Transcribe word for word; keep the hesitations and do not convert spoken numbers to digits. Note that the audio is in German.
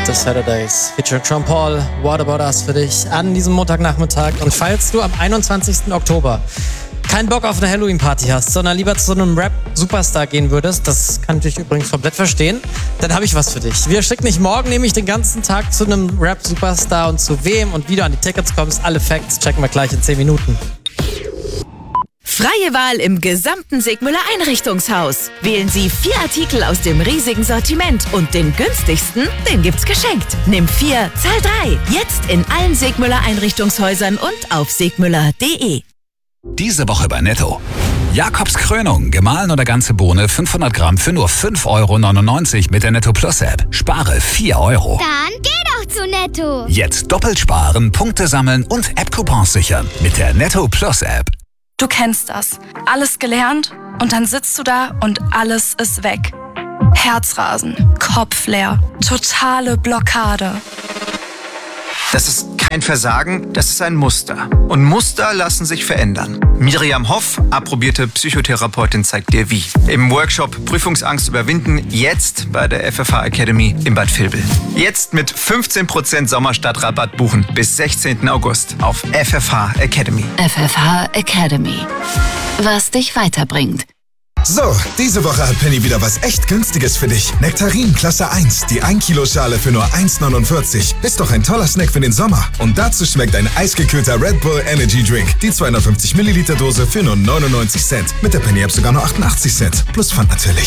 The Saturdays featuring Sean Paul, What About Us für dich an diesem Montagnachmittag. Und falls du am einundzwanzigsten Oktober keinen Bock auf eine Halloween-Party hast, sondern lieber zu so einem Rap-Superstar gehen würdest, das kann ich übrigens komplett verstehen, dann habe ich was für dich. Wir schicken dich morgen nämlich den ganzen Tag zu einem Rap-Superstar und zu wem und wie du an die Tickets kommst. Alle Facts checken wir gleich in zehn Minuten. Freie Wahl im gesamten Sigmüller Einrichtungshaus. Wählen Sie vier Artikel aus dem riesigen Sortiment und den günstigsten, den gibt's geschenkt. Nimm vier, zahl drei. Jetzt in allen Sigmüller Einrichtungshäusern und auf sigmüller punkt de. Diese Woche bei Netto. Jakobs Krönung, gemahlen oder ganze Bohne, fünfhundert Gramm für nur fünf Euro neunundneunzig mit der Netto Plus App. Spare vier Euro. Dann geh doch zu Netto. Jetzt doppelt sparen, Punkte sammeln und App-Coupons sichern mit der Netto Plus App. Du kennst das. Alles gelernt und dann sitzt du da und alles ist weg. Herzrasen, Kopf leer, totale Blockade. Das ist kein Versagen, das ist ein Muster. Und Muster lassen sich verändern. Miriam Hoff, approbierte Psychotherapeutin, zeigt dir wie. Im Workshop Prüfungsangst überwinden, jetzt bei der F F H Academy in Bad Vilbel. Jetzt mit fünfzehn Prozent Sommerstadtrabatt buchen bis sechzehnten August auf F F H Academy. F F H Academy. Was dich weiterbringt. So, diese Woche hat Penny wieder was echt Günstiges für dich. Nektarin Klasse eins, die ein Kilo Schale für nur eins neunundvierzig. Ist doch ein toller Snack für den Sommer. Und dazu schmeckt ein eisgekühlter Red Bull Energy Drink. Die zweihundertfünfzig Milliliter Dose für nur neunundneunzig Cent. Mit der Penny App sogar nur achtundachtzig Cent. Plus Pfand natürlich.